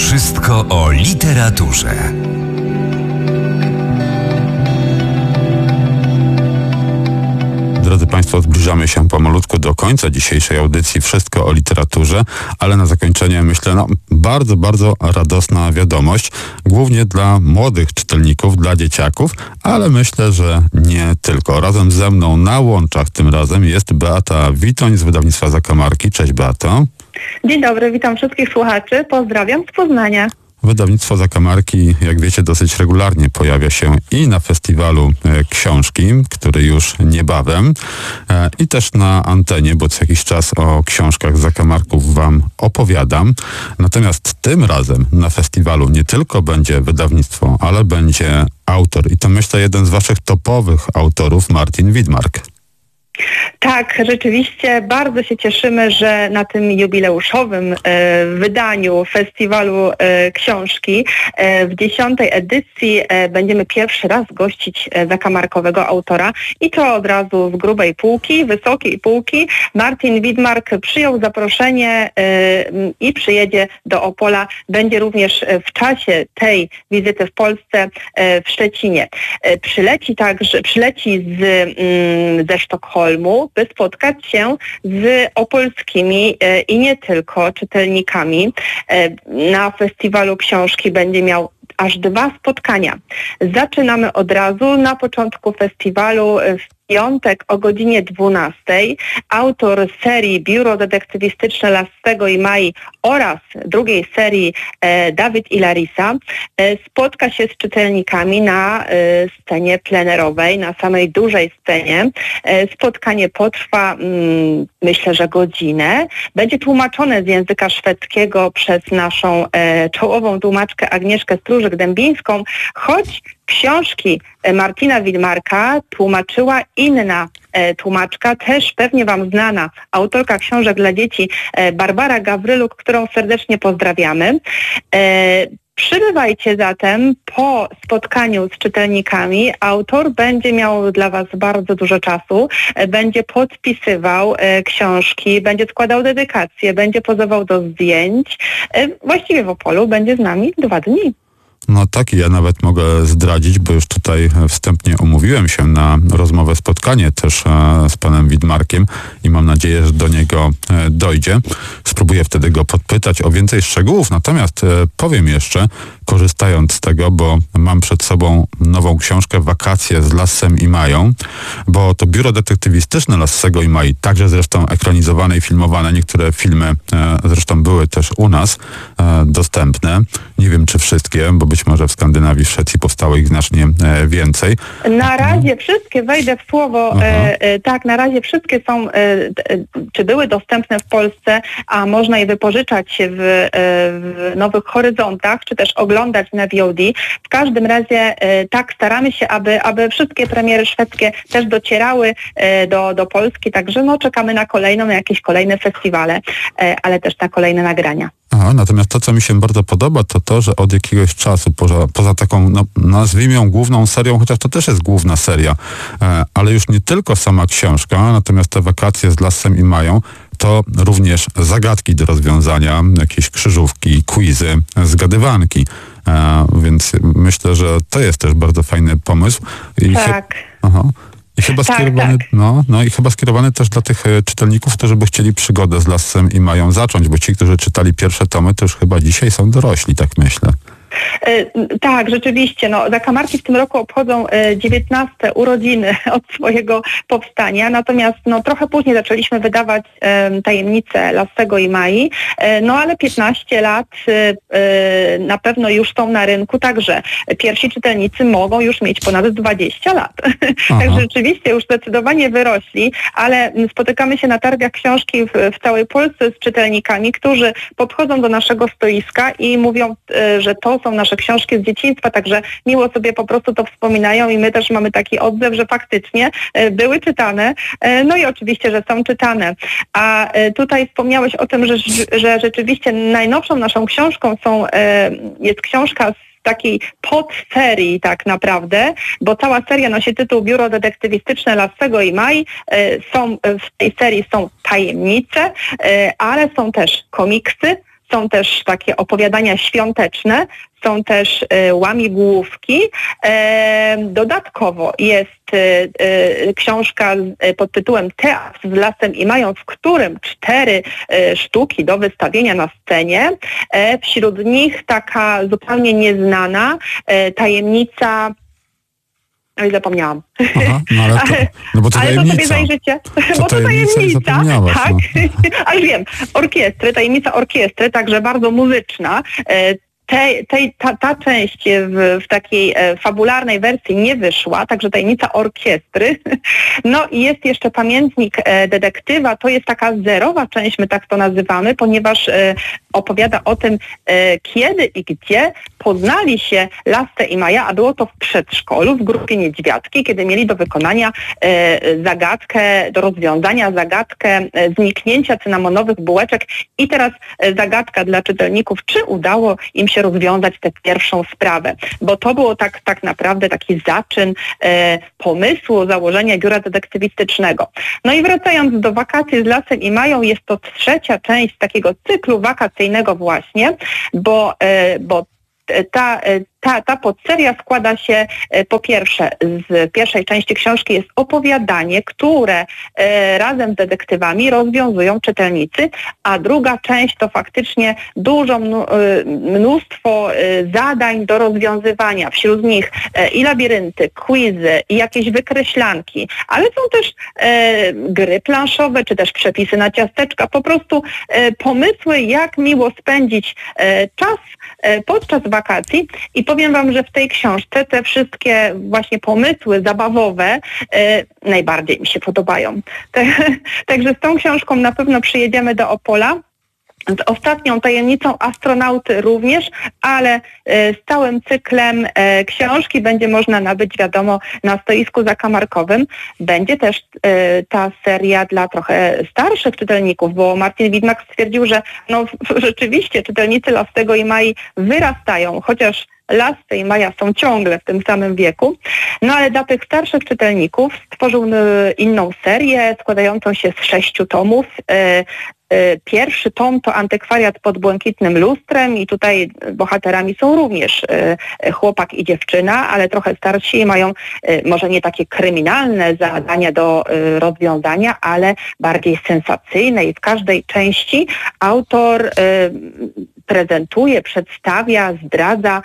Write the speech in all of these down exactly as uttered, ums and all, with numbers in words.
Wszystko o literaturze. Drodzy Państwo, zbliżamy się pomalutku do końca dzisiejszej audycji Wszystko o literaturze, ale na zakończenie myślę, no bardzo, bardzo radosna wiadomość, głównie dla młodych czytelników, dla dzieciaków, ale myślę, że nie tylko. Razem ze mną na łączach tym razem jest Beata Witoń z wydawnictwa Zakamarki. Cześć Beato. Dzień dobry, witam wszystkich słuchaczy, pozdrawiam z Poznania. Wydawnictwo Zakamarki, jak wiecie, dosyć regularnie pojawia się i na festiwalu e, książki, który już niebawem, e, i też na antenie, bo co jakiś czas o książkach Zakamarków wam opowiadam. Natomiast tym razem na festiwalu nie tylko będzie wydawnictwo, ale będzie autor. I to myślę jeden z waszych topowych autorów, Martin Widmark. Tak, rzeczywiście bardzo się cieszymy, że na tym jubileuszowym e, wydaniu Festiwalu e, Książki e, w dziesiątej edycji e, będziemy pierwszy raz gościć e, zakamarkowego autora i to od razu z grubej półki, wysokiej półki. Martin Widmark przyjął zaproszenie e, i przyjedzie do Opola. Będzie również w czasie tej wizyty w Polsce e, w Szczecinie. E, przyleci także, przyleci z, mm, ze Sztokholmu, by spotkać się z opolskimi e, i nie tylko czytelnikami. E, na Festiwalu Książki będzie miał aż dwa spotkania. Zaczynamy od razu na początku festiwalu w piątek o godzinie dwunastej. Autor serii Biuro Detektywistyczne Lassego i Mai oraz drugiej serii e, Dawid i Larisa e, spotka się z czytelnikami na e, scenie plenerowej, na samej dużej scenie. E, spotkanie potrwa mm, myślę, że godzinę. Będzie tłumaczone z języka szwedzkiego przez naszą e, czołową tłumaczkę Agnieszkę Stróżyk-Dębińską, choć książki Martina Widmarka tłumaczyła inna e, tłumaczka, też pewnie wam znana, autorka książek dla dzieci e, Barbara Gawryluk, którą serdecznie pozdrawiamy. E, Przybywajcie zatem po spotkaniu z czytelnikami. Autor będzie miał dla was bardzo dużo czasu, będzie podpisywał e, książki, będzie składał dedykacje, będzie pozował do zdjęć. E, właściwie w Opolu będzie z nami dwa dni. No tak, ja nawet mogę zdradzić, bo już tutaj wstępnie umówiłem się na rozmowę, spotkanie też z panem Widmarkiem i mam nadzieję, że do niego dojdzie. Spróbuję wtedy go podpytać o więcej szczegółów, natomiast powiem jeszcze, korzystając z tego, bo mam przed sobą nową książkę Wakacje z Lassem i Mają, bo to biuro detektywistyczne Lassego i Mai, także zresztą ekranizowane i filmowane, niektóre filmy zresztą były też u nas dostępne. Nie wiem, czy wszystkie, bo być może w Skandynawii, w Szwecji powstało ich znacznie e, więcej. Na razie wszystkie, wejdę w słowo, e, e, tak, na razie wszystkie są, e, e, czy były dostępne w Polsce, a można je wypożyczać w, e, w Nowych Horyzontach, czy też oglądać na V O D. W każdym razie e, tak, staramy się, aby, aby wszystkie premiery szwedzkie też docierały e, do, do Polski, także no czekamy na kolejną, na jakieś kolejne festiwale, e, ale też na kolejne nagrania. Aha, natomiast to, co mi się bardzo podoba, to to, że od jakiegoś czasu, poza, poza taką, no, nazwijmy ją główną serią, chociaż to też jest główna seria, e, ale już nie tylko sama książka, natomiast te Wakacje z Lassem i Mają, to również zagadki do rozwiązania, jakieś krzyżówki, quizy, zgadywanki. E, więc myślę, że to jest też bardzo fajny pomysł. I tak. He, aha. I chyba tak, skierowany, tak. No, no i chyba skierowany też dla tych e, czytelników, którzy by chcieli przygodę z Lassem i Mają zacząć, bo ci, którzy czytali pierwsze tomy, to już chyba dzisiaj są dorośli, tak myślę. E, tak, rzeczywiście. No, Zakamarki w tym roku obchodzą e, dziewiętnaste urodziny od swojego powstania, natomiast no, trochę później zaczęliśmy wydawać e, tajemnice Lassego i Mai, e, no ale piętnaście lat e, e, na pewno już są na rynku, także pierwsi czytelnicy mogą już mieć ponad dwadzieścia lat. Także rzeczywiście już zdecydowanie wyrośli, ale spotykamy się na targach książki w, w całej Polsce z czytelnikami, którzy podchodzą do naszego stoiska i mówią, e, że to są nasze książki z dzieciństwa, także miło sobie po prostu to wspominają i my też mamy taki odzew, że faktycznie e, były czytane, e, no i oczywiście, że są czytane. A e, tutaj wspomniałeś o tym, że, że rzeczywiście najnowszą naszą książką są, e, jest książka z takiej podserii tak naprawdę, bo cała seria nosi tytuł Biuro Detektywistyczne Lassego i Mai. Są, w tej serii są tajemnice, ale są też komiksy, są też takie opowiadania świąteczne, są też e, łamigłówki. E, dodatkowo jest e, e, książka e, pod tytułem Teatr z lasem i mają, w którym cztery e, sztuki do wystawienia na scenie. E, wśród nich taka zupełnie nieznana e, tajemnica. Oj, zapomniałam. Aha, no ale, to, no bo to ale to sobie zajrzycie. To bo to tajemnica, tak. No. Ale wiem, orkiestry, tajemnica orkiestry, także bardzo muzyczna. Tej, tej, ta, ta część w, w takiej e, fabularnej wersji nie wyszła, także tajemnica orkiestry. No i jest jeszcze pamiętnik e, detektywa, to jest taka zerowa część, my tak to nazywamy, ponieważ e, opowiada o tym, e, kiedy i gdzie poznali się Lasse i Maja, a było to w przedszkolu, w grupie Niedźwiadki, kiedy mieli do wykonania e, zagadkę, do rozwiązania zagadkę e, zniknięcia cynamonowych bułeczek. I teraz e, zagadka dla czytelników, czy udało im się rozwiązać tę pierwszą sprawę, bo to było tak, tak naprawdę taki zaczyn e, pomysłu, założenia biura detektywistycznego. No i wracając do Wakacji z Lasem i Mają, jest to trzecia część takiego cyklu wakacyjnego właśnie, bo, e, bo ta, ta, ta podseria składa się po pierwsze z pierwszej części książki jest opowiadanie, które razem z detektywami rozwiązują czytelnicy, a druga część to faktycznie dużo mnóstwo zadań do rozwiązywania. Wśród nich i labirynty, quizy, i jakieś wykreślanki, ale są też gry planszowe, czy też przepisy na ciasteczka, po prostu pomysły, jak miło spędzić czas podczas wakacji. I powiem wam, że w tej książce te wszystkie właśnie pomysły zabawowe e, najbardziej mi się podobają. Te, także z tą książką na pewno przyjedziemy do Opola. Z ostatnią tajemnicą astronauty również, ale e, z całym cyklem e, książki będzie można nabyć, wiadomo, na stoisku zakamarkowym. Będzie też e, ta seria dla trochę starszych czytelników, bo Martin Widmark stwierdził, że no rzeczywiście czytelnicy Lassego i Mai wyrastają, chociaż Lasse i Maja są ciągle w tym samym wieku. No ale dla tych starszych czytelników stworzył inną serię składającą się z sześciu tomów. Pierwszy tom to Antykwariat pod błękitnym lustrem i tutaj bohaterami są również chłopak i dziewczyna, ale trochę starsi, mają może nie takie kryminalne zadania do rozwiązania, ale bardziej sensacyjne i w każdej części autor prezentuje, przedstawia, zdradza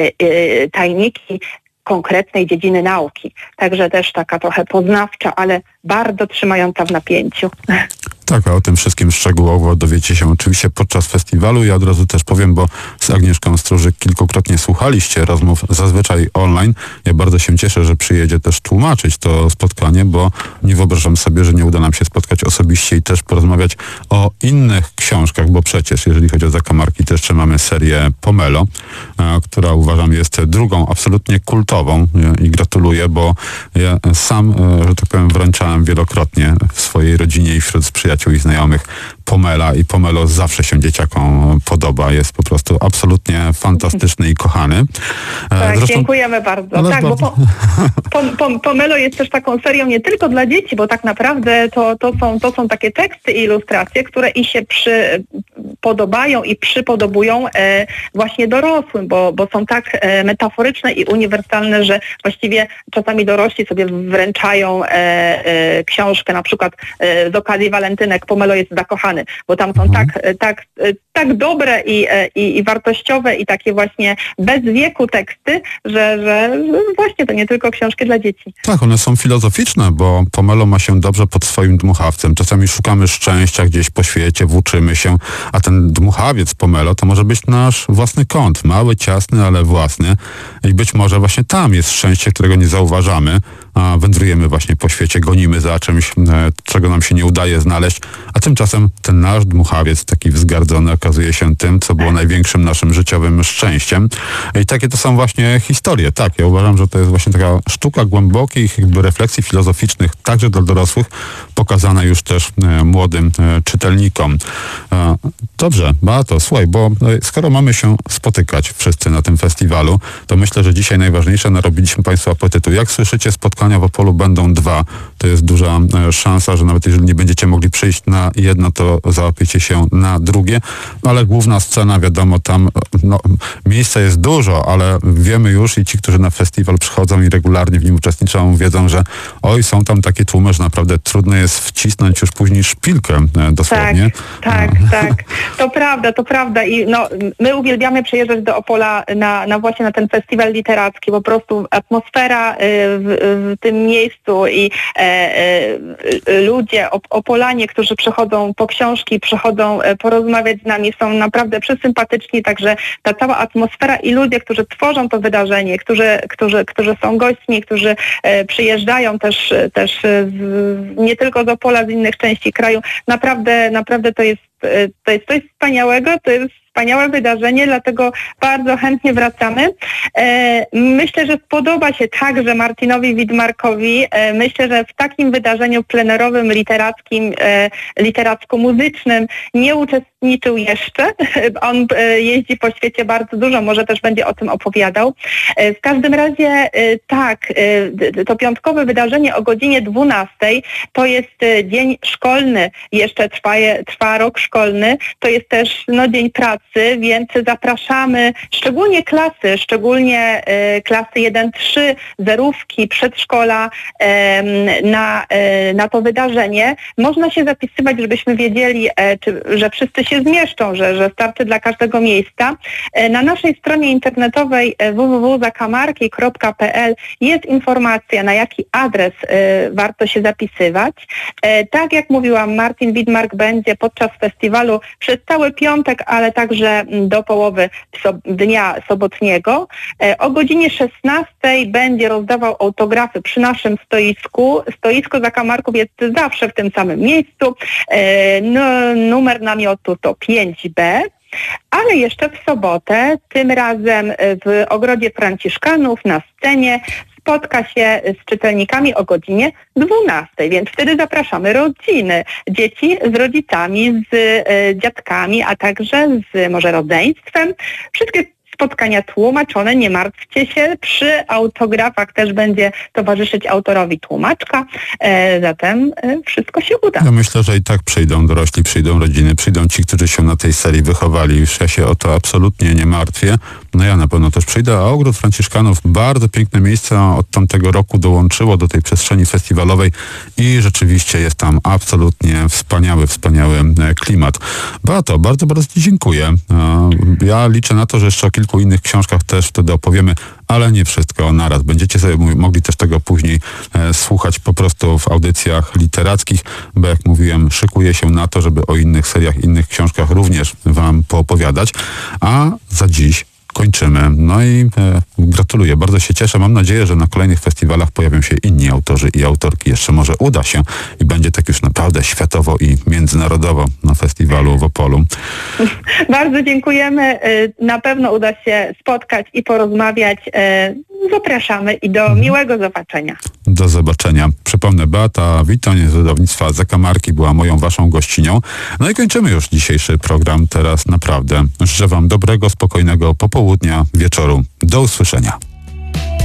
tajniki konkretnej dziedziny nauki. Także też taka trochę poznawcza, ale bardzo trzymająca w napięciu. Tak, a o tym wszystkim szczegółowo dowiecie się oczywiście podczas festiwalu. Ja od razu też powiem, bo z Agnieszką Strużyk kilkukrotnie słuchaliście rozmów zazwyczaj online. Ja bardzo się cieszę, że przyjedzie też tłumaczyć to spotkanie, bo nie wyobrażam sobie, że nie uda nam się spotkać osobiście i też porozmawiać o innych książkach, bo przecież jeżeli chodzi o zakamarki, to jeszcze mamy serię Pomelo, która uważam jest drugą absolutnie kultową i gratuluję, bo ja sam, że tak powiem, wręczałem wielokrotnie w swojej rodzinie i wśród przyjaciół i znajomych Pomela i Pomelo zawsze się dzieciakom podoba. Jest po prostu absolutnie fantastyczny i kochany. Tak, Zresztą, dziękujemy bardzo. Tak, bardzo... bo po, po, Pomelo jest też taką serią nie tylko dla dzieci, bo tak naprawdę to, to, są, to są takie teksty i ilustracje, które i się przy, podobają i przypodobują e, właśnie dorosłym, bo, bo są tak e, metaforyczne i uniwersalne, że właściwie czasami dorośli sobie wręczają e, e, książkę na przykład e, z okazji walentynek Pomelo jest zakochany, bo tam są mhm. tak, tak, tak dobre i, i, i wartościowe i takie właśnie bez wieku teksty, że, że właśnie to nie tylko książki dla dzieci. Tak, one są filozoficzne, bo Pomelo ma się dobrze pod swoim dmuchawcem. Czasami szukamy szczęścia gdzieś po świecie, włóczymy się, a ten dmuchawiec Pomelo to może być nasz własny kąt, mały, ciasny, ale własny i być może właśnie tam jest szczęście, którego nie zauważamy, a wędrujemy właśnie po świecie, gonimy za czymś, czego nam się nie udaje znaleźć, a tymczasem ten nasz dmuchawiec, taki wzgardzony, okazuje się tym, co było największym naszym życiowym szczęściem. I takie to są właśnie historie. Tak, ja uważam, że to jest właśnie taka sztuka głębokich jakby refleksji filozoficznych, także dla dorosłych, pokazana już też e, młodym e, czytelnikom. E, dobrze, Beato, słuchaj, bo e, skoro mamy się spotykać wszyscy na tym festiwalu, to myślę, że dzisiaj najważniejsze narobiliśmy Państwu apetytu. Jak słyszycie, spotkanie spotkania w Opolu będą dwa. To jest duża e, szansa, że nawet jeżeli nie będziecie mogli przyjść na jedno, to załapiecie się na drugie. Ale główna scena, wiadomo, tam no, miejsca jest dużo, ale wiemy już i ci, którzy na festiwal przychodzą i regularnie w nim uczestniczą, wiedzą, że oj, są tam takie tłumy, że naprawdę trudno jest wcisnąć już później szpilkę e, dosłownie. Tak, tak, tak. To prawda, to prawda. I no, my uwielbiamy przyjeżdżać do Opola na, na właśnie na ten festiwal literacki. Po prostu atmosfera y, w, w tym miejscu i e, e, ludzie, op, Opolanie, którzy przychodzą po książki, przychodzą e, porozmawiać z nami, są naprawdę przesympatyczni, także ta cała atmosfera i ludzie, którzy tworzą to wydarzenie, którzy, którzy, którzy są gośćmi, którzy e, przyjeżdżają też, też z, nie tylko z Opola, z innych części kraju. Naprawdę, naprawdę to jest, to jest coś wspaniałego, to jest wspaniałe wydarzenie, dlatego bardzo chętnie wracamy. E, myślę, że spodoba się także Martinowi Widmarkowi. E, myślę, że w takim wydarzeniu plenerowym, literackim, e, literacko-muzycznym nie uczestniczył jeszcze. On e, jeździ po świecie bardzo dużo, może też będzie o tym opowiadał. E, w każdym razie e, tak, e, to piątkowe wydarzenie o godzinie dwunastej to jest e, dzień szkolny, jeszcze trwa, trwa rok szkolny, to jest też no, dzień pracy, więc zapraszamy szczególnie klasy, szczególnie y, klasy jeden trzy, zerówki, przedszkola y, na, y, na to wydarzenie. Można się zapisywać, żebyśmy wiedzieli, y, czy, że wszyscy się zmieszczą, że, że starczy dla każdego miejsca. Y, na naszej stronie internetowej w w w kropka zakamarki kropka p l jest informacja, na jaki adres y, warto się zapisywać. Y, tak jak mówiłam, Martin Widmark będzie podczas festiwalu przez cały piątek, ale także do połowy so- dnia sobotniego. E, o godzinie szesnastej będzie rozdawał autografy przy naszym stoisku. Stoisko Zakamarków jest zawsze w tym samym miejscu. E, no, numer namiotu to pięć B. Ale jeszcze w sobotę, tym razem w Ogrodzie Franciszkanów na scenie spotka się z czytelnikami o godzinie dwunastej, więc wtedy zapraszamy rodziny, dzieci z rodzicami, z e, dziadkami, a także z może rodzeństwem. Wszystkie spotkania tłumaczone, nie martwcie się, przy autografach też będzie towarzyszyć autorowi tłumaczka, e, zatem e, wszystko się uda. Ja myślę, że i tak przyjdą dorośli, przyjdą rodziny, przyjdą ci, którzy się na tej serii wychowali. Już ja się o to absolutnie nie martwię. No ja na pewno też przyjdę, a Ogród Franciszkanów, bardzo piękne miejsce, od tamtego roku dołączyło do tej przestrzeni festiwalowej i rzeczywiście jest tam absolutnie wspaniały, wspaniały klimat. Beato, bardzo, bardzo Ci dziękuję. Ja liczę na to, że jeszcze o kilku innych książkach też wtedy opowiemy, ale nie wszystko naraz. Będziecie sobie mogli też tego później e, słuchać po prostu w audycjach literackich, bo jak mówiłem, szykuję się na to, żeby o innych seriach, innych książkach również Wam poopowiadać. A za dziś kończymy. No i e, gratuluję, bardzo się cieszę. Mam nadzieję, że na kolejnych festiwalach pojawią się inni autorzy i autorki. Jeszcze może uda się i będzie tak już naprawdę światowo i międzynarodowo na festiwalu w Opolu. Bardzo dziękujemy. Na pewno uda się spotkać i porozmawiać. Zapraszamy i do miłego zobaczenia. Do zobaczenia. Przypomnę, Beata Witoń z wydawnictwa Zakamarki była moją, waszą gościnią. No i kończymy już dzisiejszy program teraz naprawdę. Życzę Wam dobrego, spokojnego popołudnia, wieczoru. Do usłyszenia.